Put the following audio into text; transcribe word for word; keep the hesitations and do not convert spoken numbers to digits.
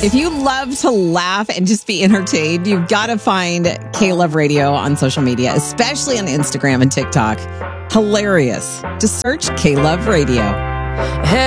If you love to laugh and just be entertained, you've got to find K-Love Radio on social media, especially on Instagram and TikTok. Hilarious. Just search K-Love Radio.